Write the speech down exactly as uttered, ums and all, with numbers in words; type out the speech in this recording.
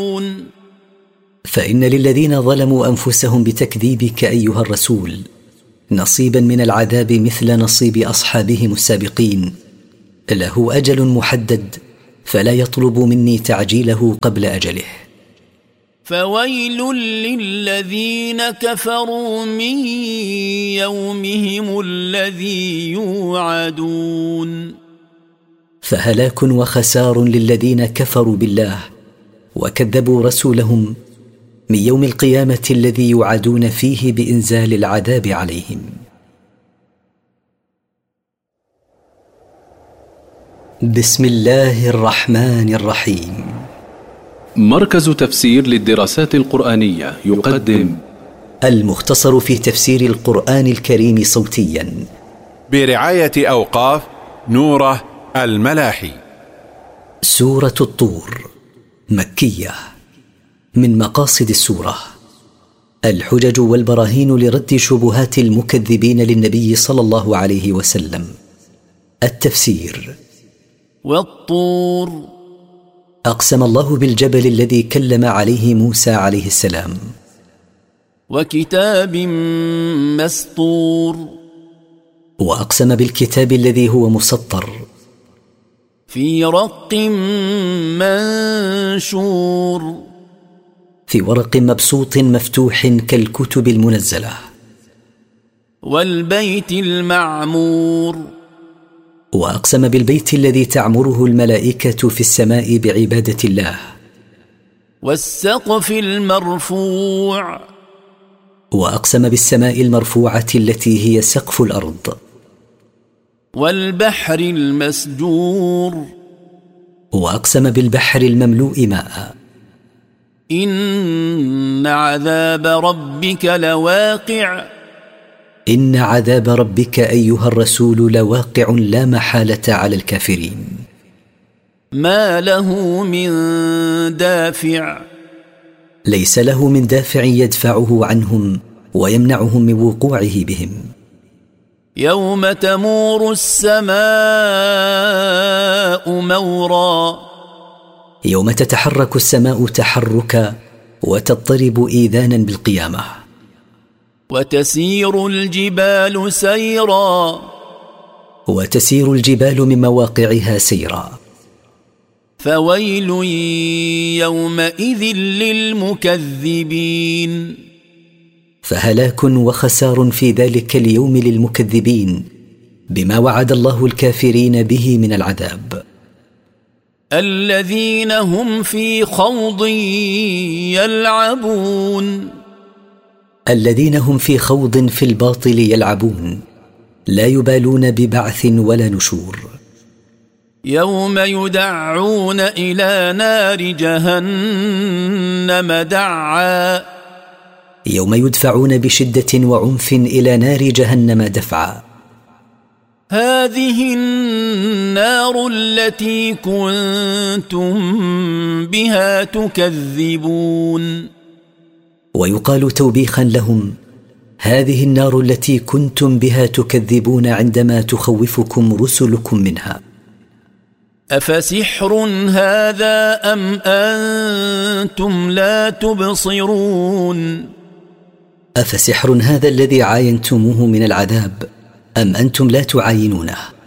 فإن للذين ظلموا أنفسهم بتكذيبك أيها الرسول نصيبا من العذاب مثل نصيب أصحابهم السابقين، له أجل محدد فلا يطلب مني تعجيله قبل أجله. فويل للذين كفروا من يومهم الذي يوعدون. فهلاك وخسار للذين كفروا بالله وكذبوا رسولهم من يوم القيامة الذي يوعدون فيه بإنزال العذاب عليهم. بسم الله الرحمن الرحيم. مركز تفسير للدراسات القرآنية يقدم المختصر في تفسير القرآن الكريم صوتيا برعاية أوقاف نوره الملاحي. سورة الطور مكية. من مقاصد السورة الحجج والبراهين لرد شبهات المكذبين للنبي صلى الله عليه وسلم. التفسير. والطور أقسم الله بالجبل الذي كلم عليه موسى عليه السلام. وكتاب مسطور. وأقسم بالكتاب الذي هو مسطر. في رق منشور. في ورق مبسوط مفتوح كالكتب المنزلة. والبيت المعمور. وأقسم بالبيت الذي تعمره الملائكة في السماء بعبادة الله. والسقف المرفوع. وأقسم بالسماء المرفوعة التي هي سقف الأرض. والبحر المسجور. وأقسم بالبحر المملوء ماء. إن عذاب ربك لواقع. إن عذاب ربك أيها الرسول لواقع لا محالة على الكافرين. ما له من دافع. ليس له من دافع يدفعه عنهم ويمنعهم من وقوعه بهم. يوم تمور السماء مورا. يوم تتحرك السماء تحركا وتضطرب إيذانا بالقيامة. وتسير الجبال سيرا. وتسير الجبال من مواقعها سيرا. فويل يومئذ للمكذبين. فهلاك وخسار في ذلك اليوم للمكذبين بما وعد الله الكافرين به من العذاب. الذين هم في خوض يلعبون. الذين هم في خوض في الباطل يلعبون لا يبالون ببعث ولا نشور. يوم يدعون إلى نار جهنم دعا. يوم يدفعون بشدة وعنف إلى نار جهنم دفعا. هذه النار التي كنتم بها تكذبون. ويقال توبيخا لهم: هذه النار التي كنتم بها تكذبون عندما تخوفكم رسلكم منها. أفسحر هذا أم أنتم لا تبصرون. أفسحر هذا الذي عاينتموه من العذاب أم أنتم لا تعاينونه؟